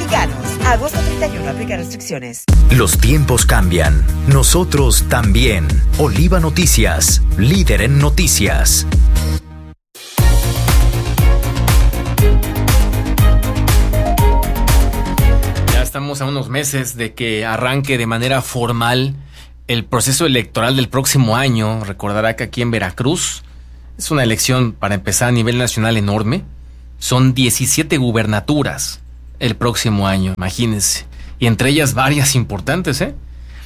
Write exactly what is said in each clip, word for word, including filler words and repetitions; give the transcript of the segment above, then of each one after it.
Mexicanos. agosto treinta y uno, aplica restricciones. Los tiempos cambian. Nosotros también. Oliva Noticias, líder en noticias. Ya estamos a unos meses de que arranque de manera formal el proceso electoral del próximo año. Recordará que aquí en Veracruz es una elección, para empezar, a nivel nacional enorme. Son diecisiete gubernaturas el próximo año, imagínense. Y entre ellas varias importantes, ¿eh?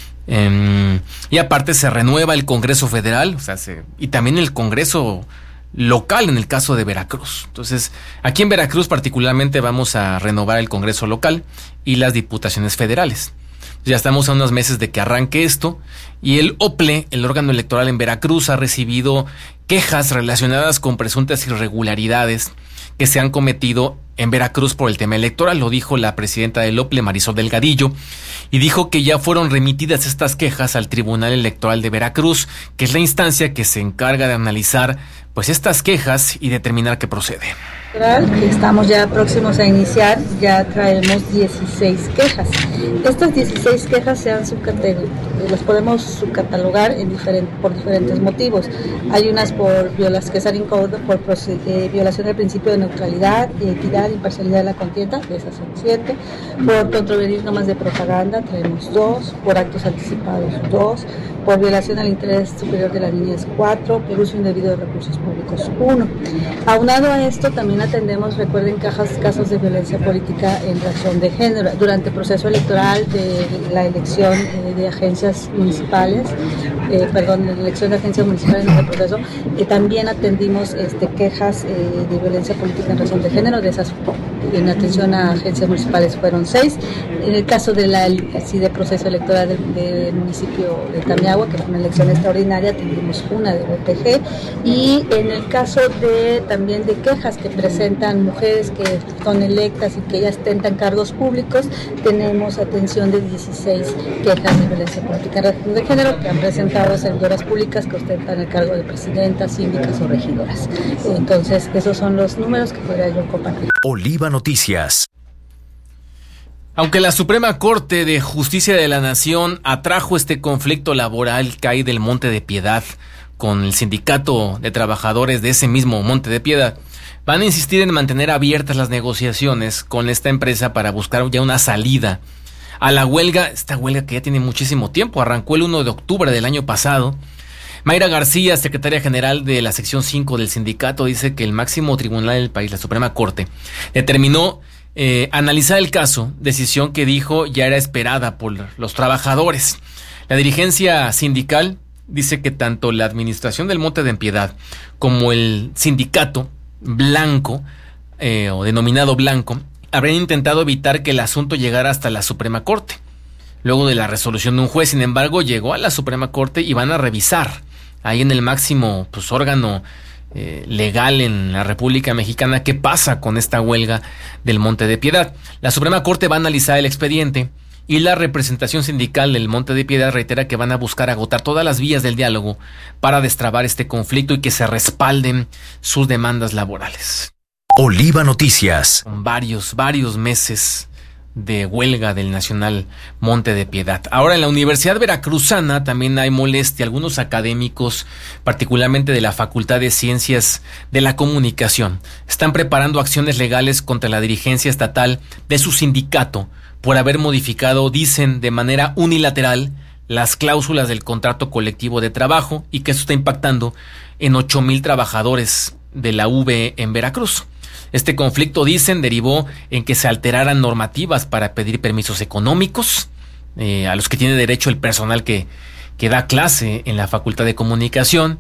Eh, y aparte se renueva el Congreso Federal, o sea, se, y también el Congreso local en el caso de Veracruz. Entonces, aquí en Veracruz particularmente vamos a renovar el Congreso local y las diputaciones federales. Ya estamos a unos meses de que arranque esto, y el O P L E, el órgano electoral en Veracruz, ha recibido quejas relacionadas con presuntas irregularidades que se han cometido en Veracruz por el tema electoral. Lo dijo la presidenta del O P L E, Marisol Delgadillo, y dijo que ya fueron remitidas estas quejas al Tribunal Electoral de Veracruz, que es la instancia que se encarga de analizar pues estas quejas y determinar qué procede. Estamos ya próximos a iniciar, ya traemos dieciséis quejas. Estas dieciséis quejas se han subcategor- las podemos subcatalogar en diferent- por diferentes motivos. Hay unas por violación, que están en código por eh, violación del principio de neutralidad, equidad, imparcialidad de la contienda, de esas son siete. Por contravenir normas de propaganda traemos dos, por actos anticipados dos, por violación al interés superior de la niñez cuatro, por uso indebido de recursos públicos uno. Aunado a esto, también atendemos, recuerden, cajas, casos de violencia política en razón de género. Durante el proceso electoral de la elección eh, de agencias municipales, eh, perdón, de la elección de agencias municipales en el proceso, que también atendimos este, quejas eh, de violencia política en razón de género. De esas, en atención a agencias municipales fueron seis. En el caso de la así de proceso electoral del, del municipio de Tamiahua, que fue una elección extraordinaria, atendimos una de O P G. Y en el caso de también de quejas que presentan mujeres que son electas y que ya ostentan cargos públicos, tenemos atención de dieciséis quejas de violencia política en razón de género que han presentado servidoras públicas que ostentan el cargo de presidentas, síndicas o regidoras. Entonces, esos son los números que podría yo compartir. Oliva Noticias. Aunque la Suprema Corte de Justicia de la Nación atrajo este conflicto laboral que hay del Monte de Piedad con el sindicato de trabajadores de ese mismo Monte de Piedad, van a insistir en mantener abiertas las negociaciones con esta empresa para buscar ya una salida a la huelga, esta huelga que ya tiene muchísimo tiempo, arrancó el primero de octubre del año pasado. Mayra García, secretaria general de la sección cinco del sindicato, dice que el máximo tribunal del país, la Suprema Corte, determinó eh, analizar el caso, decisión que dijo ya era esperada por los trabajadores. La dirigencia sindical dice que tanto la administración del Monte de Piedad como el sindicato blanco, eh, o denominado blanco, habrían intentado evitar que el asunto llegara hasta la Suprema Corte. Luego de la resolución de un juez, sin embargo, llegó a la Suprema Corte y van a revisar ahí en el máximo pues, órgano eh, legal en la República Mexicana qué pasa con esta huelga del Monte de Piedad. La Suprema Corte va a analizar el expediente y la representación sindical del Monte de Piedad reitera que van a buscar agotar todas las vías del diálogo para destrabar este conflicto y que se respalden sus demandas laborales. Oliva Noticias. Con varios, varios meses de huelga del Nacional Monte de Piedad. Ahora, en la Universidad Veracruzana también hay molestia. Algunos académicos, particularmente de la Facultad de Ciencias de la Comunicación, están preparando acciones legales contra la dirigencia estatal de su sindicato por haber modificado, dicen, de manera unilateral las cláusulas del contrato colectivo de trabajo, y que eso está impactando en ocho mil trabajadores de la U V en Veracruz. Este conflicto, dicen, derivó en que se alteraran normativas para pedir permisos económicos eh, a los que tiene derecho el personal que, que da clase en la Facultad de Comunicación.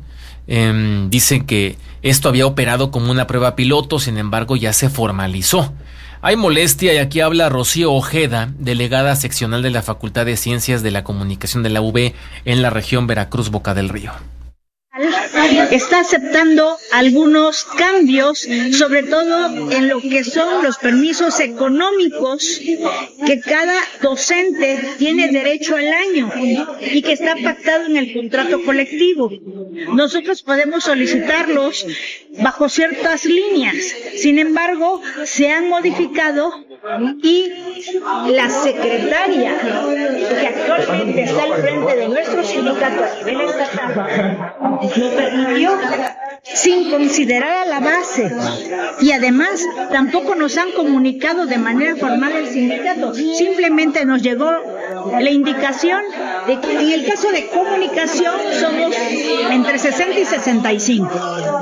Eh, dicen que esto había operado como una prueba piloto, sin embargo ya se formalizó. Hay molestia y aquí habla Rocío Ojeda, delegada seccional de la Facultad de Ciencias de la Comunicación de la U V en la región Veracruz-Boca del Río. está aceptando algunos cambios, sobre todo en lo que son los permisos económicos que cada docente tiene derecho al año y que está pactado en el contrato colectivo. Nosotros podemos solicitarlos bajo ciertas líneas, sin embargo, se han modificado y la secretaria que actualmente está al frente de nuestro sindicato a nivel estatal lo permitió sin considerar a la base, y además tampoco nos han comunicado de manera formal el sindicato, simplemente nos llegó la indicación de que en el caso de comunicación somos entre sesenta y sesenta y cinco.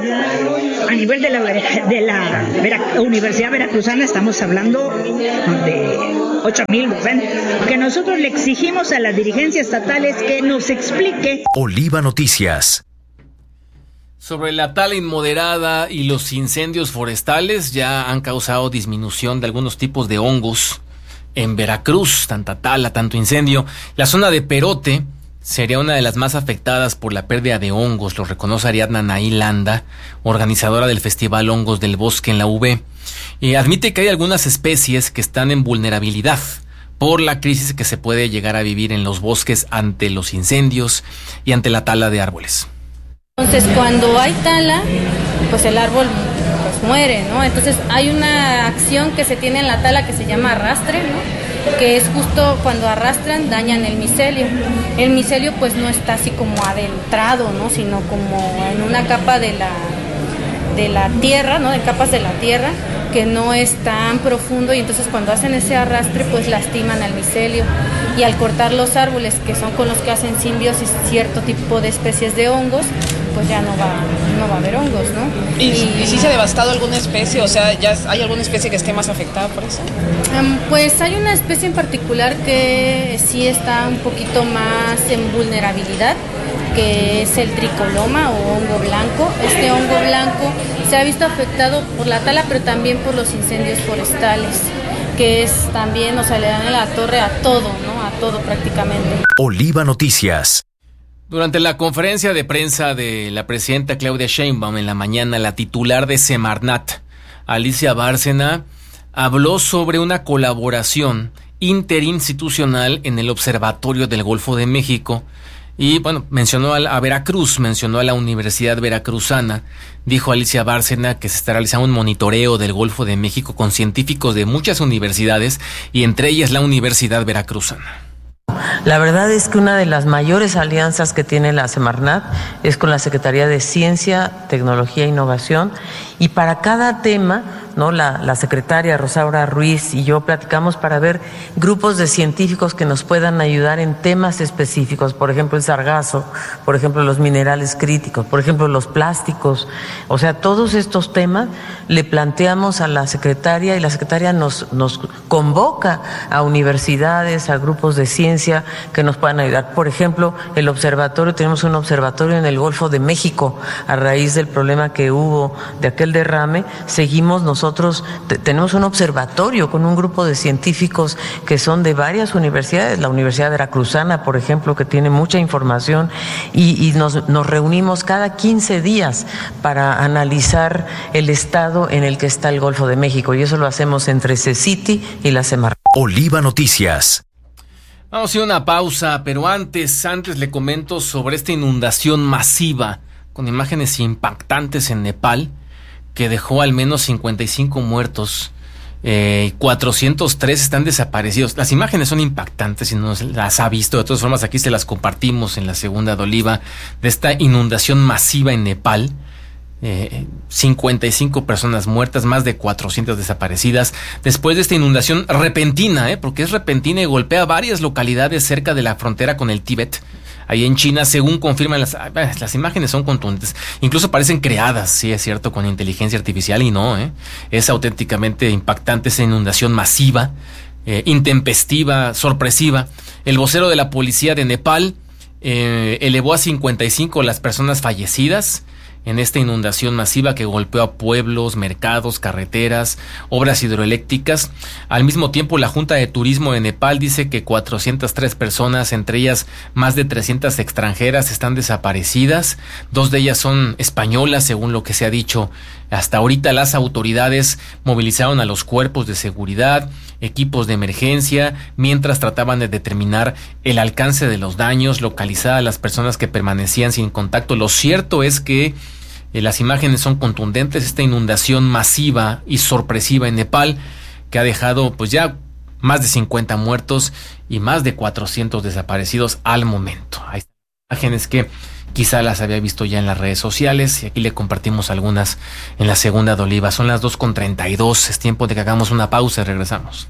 A nivel de la, de la Vera, Universidad Veracruzana estamos hablando de ocho mil docentes. Lo que nosotros le exigimos a la dirigencia estatal es que nos explique. Oliva Noticias. Sobre la tala inmoderada y los incendios forestales, ya han causado disminución de algunos tipos de hongos en Veracruz, tanta tala, tanto incendio. La zona de Perote sería una de las más afectadas por la pérdida de hongos, lo reconoce Ariadna Naí Landa, organizadora del Festival Hongos del Bosque en la U B. Y admite que hay algunas especies que están en vulnerabilidad por la crisis que se puede llegar a vivir en los bosques ante los incendios y ante la tala de árboles. Entonces, cuando hay tala, pues el árbol pues muere, ¿no? Entonces, hay una acción que se tiene en la tala que se llama arrastre, ¿no? Que es justo cuando arrastran, dañan el micelio. El micelio, pues, no está así como adentrado, ¿no? Sino como en una capa de la, de la tierra, ¿no? De capas de la tierra, que no es tan profundo, y entonces cuando hacen ese arrastre, pues, lastiman al micelio. Y al cortar los árboles, que son con los que hacen simbiosis cierto tipo de especies de hongos, pues ya no va, no va a haber hongos, ¿no? ¿Y, y, ¿Y si se ha devastado alguna especie? O sea, ¿ya hay alguna especie que esté más afectada por eso? Um, pues hay una especie en particular que sí está un poquito más en vulnerabilidad, que es el tricoloma o hongo blanco. Este hongo blanco se ha visto afectado por la tala, pero también por los incendios forestales, que es también, o sea, le dan en la torre a todo, ¿no? A todo prácticamente. Oliva Noticias. Durante la conferencia de prensa de la presidenta Claudia Sheinbaum en la mañana, la titular de Semarnat, Alicia Bárcena, habló sobre una colaboración interinstitucional en el Observatorio del Golfo de México y, bueno, mencionó a Veracruz, mencionó a la Universidad Veracruzana. Dijo Alicia Bárcena que se está realizando un monitoreo del Golfo de México con científicos de muchas universidades y entre ellas la Universidad Veracruzana. La verdad es que una de las mayores alianzas que tiene la Semarnat es con la Secretaría de Ciencia, Tecnología e Innovación, y para cada tema, ¿no? La, la secretaria Rosaura Ruiz y yo platicamos para ver grupos de científicos que nos puedan ayudar en temas específicos, por ejemplo el sargazo, por ejemplo los minerales críticos, por ejemplo los plásticos. O sea, todos estos temas le planteamos a la secretaria y la secretaria nos, nos convoca a universidades, a grupos de ciencia que nos puedan ayudar. Por ejemplo, el observatorio, tenemos un observatorio en el Golfo de México a raíz del problema que hubo de aquel derrame. Seguimos nosotros Nosotros tenemos un observatorio con un grupo de científicos que son de varias universidades, la Universidad Veracruzana, por ejemplo, que tiene mucha información, y, y nos, nos reunimos cada quince días para analizar el estado en el que está el Golfo de México, y eso lo hacemos entre CECITI y la Semarnat. Oliva Noticias. Vamos a ir a una pausa, pero antes, antes le comento sobre esta inundación masiva con imágenes impactantes en Nepal, que dejó al menos cincuenta y cinco muertos, eh, cuatrocientos tres están desaparecidos. Las imágenes son impactantes y no las ha visto. De todas formas, aquí se las compartimos en la segunda de Oliva, de esta inundación masiva en Nepal. Eh, cincuenta y cinco personas muertas, más de cuatrocientas desaparecidas después de esta inundación repentina, eh, porque es repentina y golpea varias localidades cerca de la frontera con el Tíbet, ahí en China, según confirman las, las imágenes son contundentes, incluso parecen creadas, sí es cierto, con inteligencia artificial, y no, eh, es auténticamente impactante esa inundación masiva, eh, intempestiva, sorpresiva. El vocero de la policía de Nepal eh, elevó a cincuenta y cinco las personas fallecidas en esta inundación masiva que golpeó a pueblos, mercados, carreteras, obras hidroeléctricas. Al mismo tiempo, la Junta de Turismo de Nepal dice que cuatrocientas tres personas, entre ellas más de trescientas extranjeras, están desaparecidas. Dos de ellas son españolas, según lo que se ha dicho. Hasta ahorita las autoridades movilizaron a los cuerpos de seguridad, equipos de emergencia, mientras trataban de determinar el alcance de los daños, localizar a las personas que permanecían sin contacto. Lo cierto es que eh, las imágenes son contundentes. Esta inundación masiva y sorpresiva en Nepal, que ha dejado pues ya más de cincuenta muertos y más de cuatrocientos desaparecidos al momento. Hay imágenes que quizá las había visto ya en las redes sociales y aquí le compartimos algunas en la segunda de Oliva. Son las dos con treinta y dos, es tiempo de que hagamos una pausa y regresamos.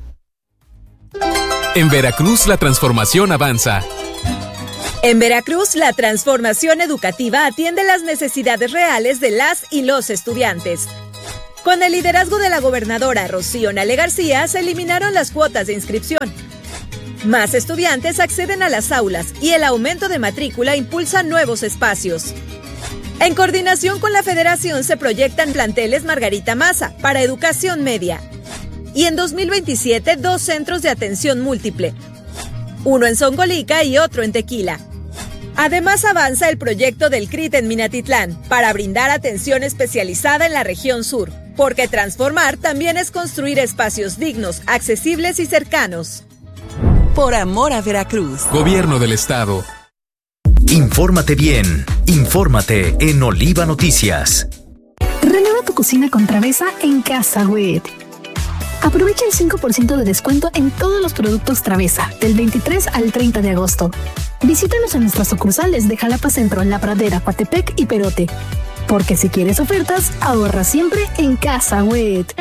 En Veracruz la transformación avanza. En Veracruz, la transformación educativa atiende las necesidades reales de las y los estudiantes. Con el liderazgo de la gobernadora Rocío Nale García, se eliminaron las cuotas de inscripción. Más estudiantes acceden a las aulas y el aumento de matrícula impulsa nuevos espacios. En coordinación con la Federación se proyectan planteles Margarita Maza para educación media. Y en dos mil veintisiete, dos centros de atención múltiple, uno en Zongolica y otro en Tequila. Además, avanza el proyecto del C R I T en Minatitlán para brindar atención especializada en la región sur, porque transformar también es construir espacios dignos, accesibles y cercanos. Por amor a Veracruz. Gobierno del Estado. Infórmate bien. Infórmate en Oliva Noticias. Renueva tu cocina con Travesa en Casa Wet. Aprovecha el cinco por ciento de descuento en todos los productos Travesa, del veintitrés al treinta de agosto. Visítanos en nuestras sucursales de Jalapa Centro, La Pradera, Coatepec y Perote. Porque si quieres ofertas, ahorra siempre en Casa Wet.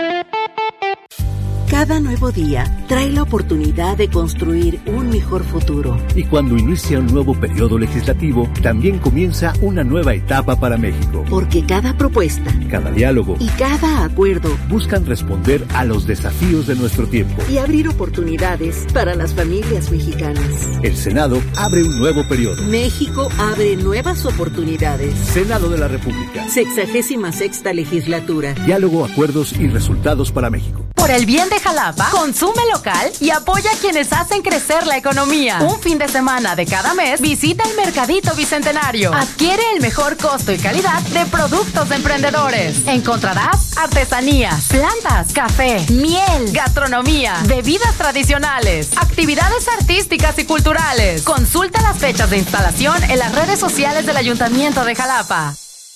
Cada nuevo día trae la oportunidad de construir un mejor futuro. Y cuando inicia un nuevo periodo legislativo, también comienza una nueva etapa para México. Porque cada propuesta, cada diálogo y cada acuerdo buscan responder a los desafíos de nuestro tiempo y abrir oportunidades para las familias mexicanas. El Senado abre un nuevo periodo. México abre nuevas oportunidades. Senado de la República. Sexagésima sexta legislatura. Diálogo, acuerdos y resultados para México. Por el bien de Jalapa, consume local y apoya a quienes hacen crecer la economía. Un fin de semana de cada mes, visita el Mercadito Bicentenario. Adquiere el mejor costo y calidad de productos de emprendedores. Encontrarás artesanías, plantas, café, miel, gastronomía, bebidas tradicionales, actividades artísticas y culturales. Consulta las fechas de instalación en las redes sociales del Ayuntamiento de Jalapa.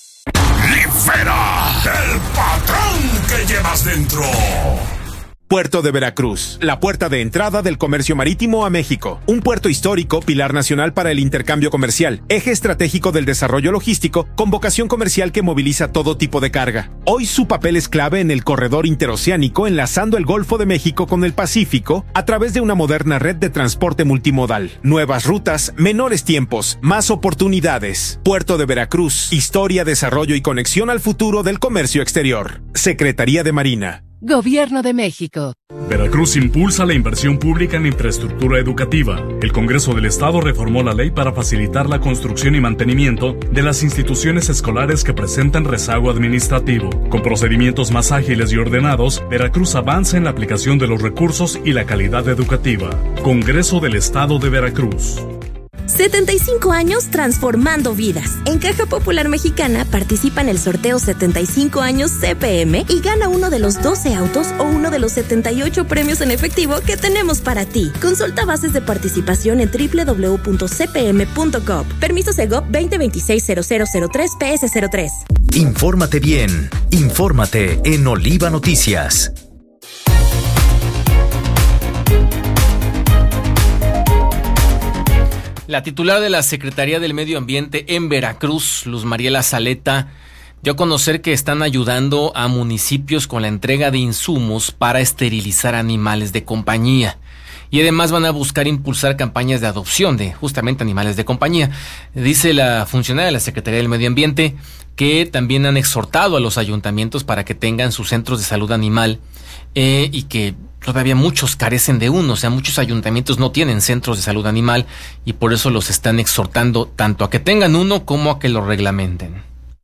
¡Libera el patrón que llevas dentro! Puerto de Veracruz, la puerta de entrada del comercio marítimo a México. Un puerto histórico, pilar nacional para el intercambio comercial, eje estratégico del desarrollo logístico, con vocación comercial que moviliza todo tipo de carga. Hoy su papel es clave en el corredor interoceánico, enlazando el Golfo de México con el Pacífico a través de una moderna red de transporte multimodal. Nuevas rutas, menores tiempos, más oportunidades. Puerto de Veracruz, historia, desarrollo y conexión al futuro del comercio exterior. Secretaría de Marina. Gobierno de México. Veracruz impulsa la inversión pública en infraestructura educativa. El Congreso del Estado reformó la ley para facilitar la construcción y mantenimiento de las instituciones escolares que presentan rezago administrativo. Con procedimientos más ágiles y ordenados, Veracruz avanza en la aplicación de los recursos y la calidad educativa. Congreso del Estado de Veracruz. setenta y cinco años transformando vidas. En Caja Popular Mexicana participa en el sorteo setenta y cinco años C P M y gana uno de los doce autos o uno de los setenta y ocho premios en efectivo que tenemos para ti. Consulta bases de participación en doble u doble u doble u punto c p m punto gov. Permiso Segov veinte veintiséis cero cero cero tres P S cero tres. Infórmate bien. Infórmate en Oliva Noticias. La titular de la Secretaría del Medio Ambiente en Veracruz, Luz Mariela Zaleta, dio a conocer que están ayudando a municipios con la entrega de insumos para esterilizar animales de compañía. Y además van a buscar impulsar campañas de adopción de justamente animales de compañía. Dice la funcionaria de la Secretaría del Medio Ambiente que también han exhortado a los ayuntamientos para que tengan sus centros de salud animal eh, y que todavía muchos carecen de uno, o sea, muchos ayuntamientos no tienen centros de salud animal y por eso los están exhortando tanto a que tengan uno como a que lo reglamenten.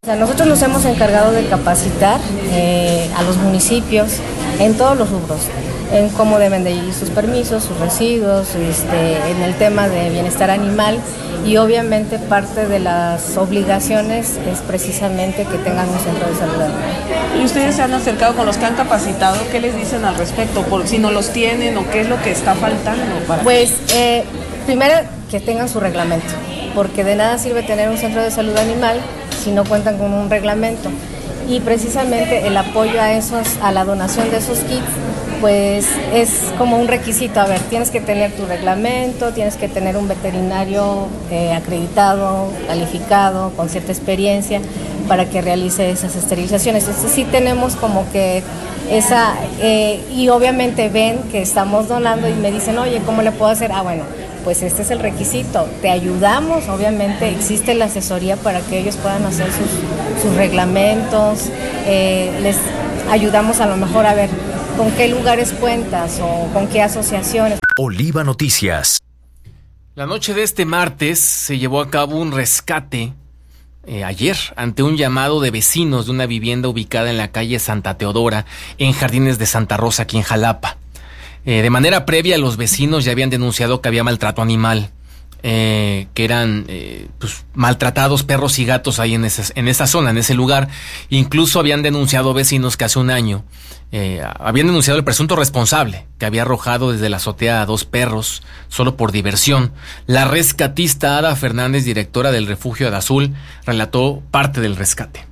O sea, nosotros nos hemos encargado de capacitar eh, a los municipios en todos los rubros, en cómo deben de ir sus permisos, sus residuos, este, en el tema de bienestar animal, y obviamente parte de las obligaciones es precisamente que tengan un centro de salud animal. ¿Y ustedes se han acercado con los que han capacitado? ¿Qué les dicen al respecto? Por si no los tienen o qué es lo que está faltando para... Pues eh, primero que tengan su reglamento, porque de nada sirve tener un centro de salud animal si no cuentan con un reglamento, y precisamente el apoyo a esos, a la donación de esos kits, pues es como un requisito. A ver, tienes que tener tu reglamento, tienes que tener un veterinario eh, acreditado, calificado, con cierta experiencia para que realice esas esterilizaciones. Entonces sí tenemos como que esa, eh, y obviamente ven que estamos donando y me dicen, oye, ¿cómo le puedo hacer? Ah, bueno, pues este es el requisito, te ayudamos, obviamente existe la asesoría para que ellos puedan hacer sus, sus reglamentos, eh, les ayudamos a lo mejor a ver con qué lugares cuentas o con qué asociaciones. Oliva Noticias. La noche de este martes se llevó a cabo un rescate eh, ayer ante un llamado de vecinos de una vivienda ubicada en la calle Santa Teodora, en Jardines de Santa Rosa, aquí en Jalapa. Eh, de manera previa, los vecinos ya habían denunciado que había maltrato animal, eh, que eran eh, pues, maltratados perros y gatos ahí en, ese, en esa zona, en ese lugar. Incluso habían denunciado vecinos que hace un año eh, habían denunciado al presunto responsable, que había arrojado desde la azotea a dos perros solo por diversión. La rescatista Ada Fernández, directora del refugio Ada Azul, relató parte del rescate.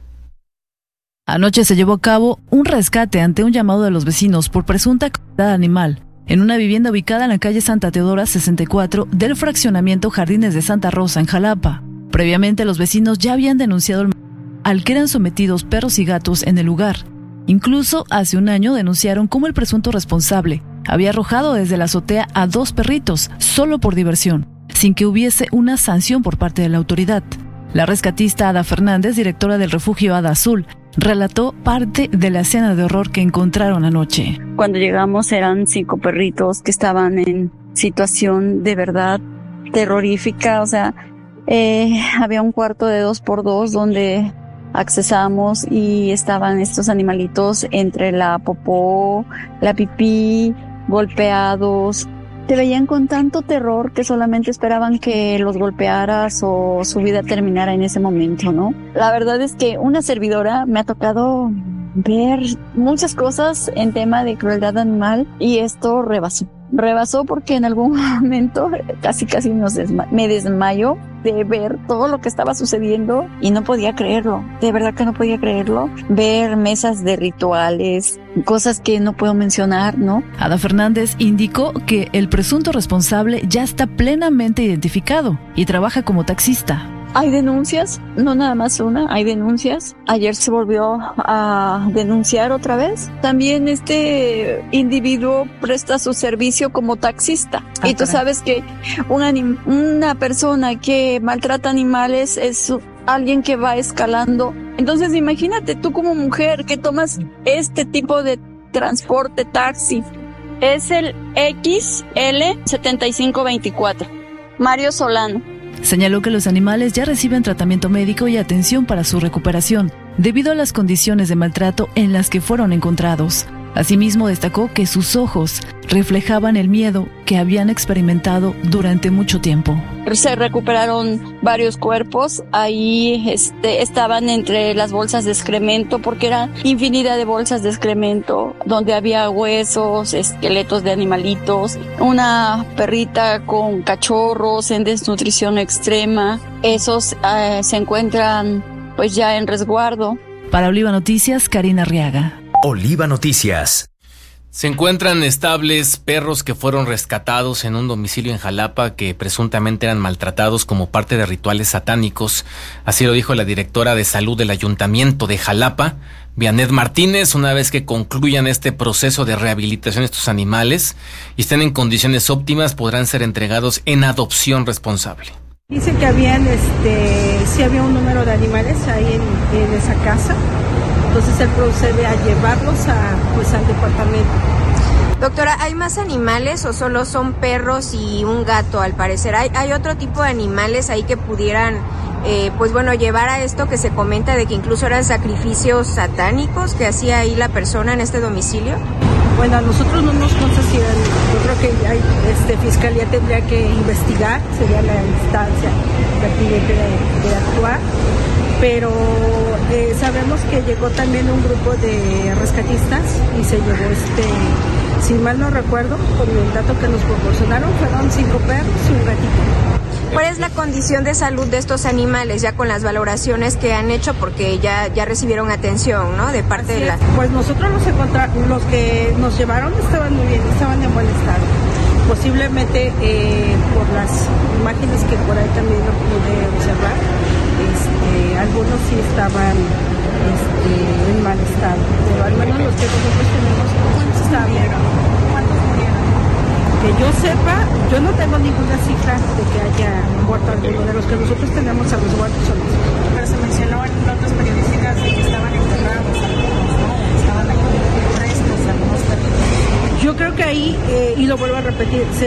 Anoche se llevó a cabo un rescate ante un llamado de los vecinos por presunta crueldad animal en una vivienda ubicada en la calle Santa Teodora sesenta y cuatro del fraccionamiento Jardines de Santa Rosa, en Jalapa. Previamente, los vecinos ya habían denunciado el al que eran sometidos perros y gatos en el lugar. Incluso hace un año denunciaron cómo el presunto responsable había arrojado desde la azotea a dos perritos solo por diversión, sin que hubiese una sanción por parte de la autoridad. La rescatista Ada Fernández, directora del refugio Ada Azul, relató parte de la escena de horror que encontraron anoche. Cuando llegamos eran cinco perritos que estaban en situación de verdad terrorífica, o sea, eh, había un cuarto de dos por dos donde accesamos y estaban estos animalitos entre la popó, la pipí, golpeados. Te veían con tanto terror que solamente esperaban que los golpearas o su vida terminara en ese momento, ¿no? La verdad es que una servidora me ha tocado ver muchas cosas en tema de crueldad animal y esto rebasó. Rebasó porque en algún momento casi casi nos desma- me desmayó de ver todo lo que estaba sucediendo y no podía creerlo, de verdad que no podía creerlo. Ver mesas de rituales, cosas que no puedo mencionar, ¿no? Ada Fernández indicó que el presunto responsable ya está plenamente identificado y trabaja como taxista. Hay denuncias, no nada más una, hay denuncias. Ayer se volvió a denunciar otra vez. También este individuo presta su servicio como taxista. Ah, y tú caray. Sabes que una, una persona que maltrata animales es alguien que va escalando. Entonces imagínate tú como mujer que tomas este tipo de transporte taxi. Es el X L setenta y cinco veinticuatro. Mario Solano. Señaló que los animales ya reciben tratamiento médico y atención para su recuperación, debido a las condiciones de maltrato en las que fueron encontrados. Asimismo, destacó que sus ojos reflejaban el miedo que habían experimentado durante mucho tiempo. Se recuperaron varios cuerpos, ahí este, estaban entre las bolsas de excremento, porque era infinidad de bolsas de excremento, donde había huesos, esqueletos de animalitos, una perrita con cachorros en desnutrición extrema. Esos eh, se encuentran pues ya en resguardo. Para Oliva Noticias, Karina Arriaga. Oliva Noticias. Se encuentran estables perros que fueron rescatados en un domicilio en Jalapa que presuntamente eran maltratados como parte de rituales satánicos. Así lo dijo la directora de salud del Ayuntamiento de Jalapa, Vianet Martínez. Una vez que concluyan este proceso de rehabilitación de estos animales y estén en condiciones óptimas, podrán ser entregados en adopción responsable. Dice que habían, este, sí había un número de animales ahí en, en esa casa. Entonces él procede a llevarlos a, pues, al departamento. Doctora, ¿hay más animales o solo son perros y un gato al parecer? ¿Hay, hay otro tipo de animales ahí que pudieran eh, pues bueno, llevar a esto que se comenta de que incluso eran sacrificios satánicos que hacía ahí la persona en este domicilio? Bueno, a nosotros no nos consta si eran, yo creo que hay, este, Fiscalía tendría que investigar, sería la instancia pertinente de, de actuar, pero eh, sabemos que llegó también un grupo de rescatistas y se llevó, este, si mal no recuerdo, con el dato que nos proporcionaron, fueron cinco perros y un gatito. ¿Cuál es la condición de salud de estos animales ya con las valoraciones que han hecho? Porque ya, ya recibieron atención, ¿no? De parte Así de la... es. Pues nosotros los encontramos, los que nos llevaron estaban muy bien, estaban en buen estado. Posiblemente eh, por las imágenes que por ahí también lo pude observar, este, algunos sí estaban este, en mal estado, pero al menos los que nosotros tenemos, pues estaban bien. Que yo sepa, yo no tengo ninguna cifra de que haya muerto alguno de los que nosotros tenemos a resguardo solos. Pero se mencionó en notas periodísticas de que estaban enterrados algunos, ¿no? Estaban aquí restos de algunos perritos. Yo creo que ahí, eh, y lo vuelvo a repetir, se